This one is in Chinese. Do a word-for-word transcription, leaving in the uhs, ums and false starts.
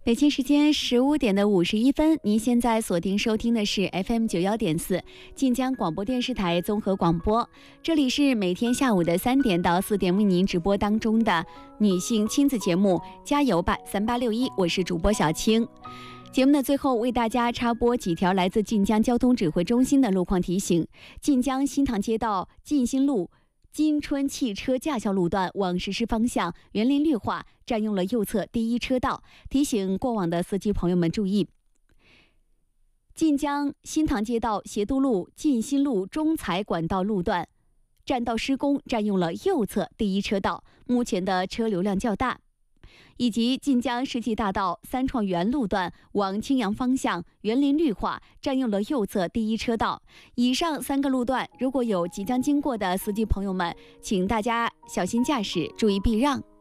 北京时间十五点的五十一分，您现在锁定收听的是 F M 九幺点四晋江广播电视台综合广播。这里是每天下午的三点到四点为您直播当中的女性亲子节目《加油吧三八六一》，我是主播小青。节目的最后为大家插播几条来自晋江交通指挥中心的路况提醒：晋江新塘街道晋新路金春汽车驾校路段往石狮方向园林绿化，占用了右侧第一车道，提醒过往的司机朋友们注意。晋江新塘街道协都路晋新路中财管道路段占道施工，占用了右侧第一车道，目前的车流量较大。以及晋江世纪大道三创园路段往青阳方向园林绿化，占用了右侧第一车道。以上三个路段，如果有即将经过的司机朋友们，请大家小心驾驶，注意避让。